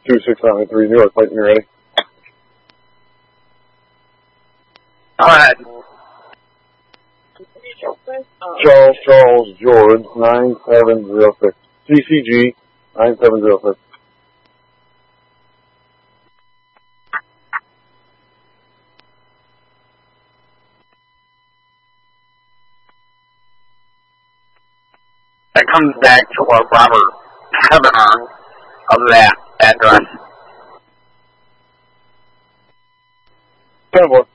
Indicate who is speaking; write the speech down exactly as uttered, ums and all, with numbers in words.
Speaker 1: two six nine three, New York, Light, you ready?
Speaker 2: Go ahead.
Speaker 1: Charles, Charles, George, nine seven zero six. C C G, nine seven zero six.
Speaker 2: That comes back to a Robert Kavanaugh of that address.
Speaker 1: ten four.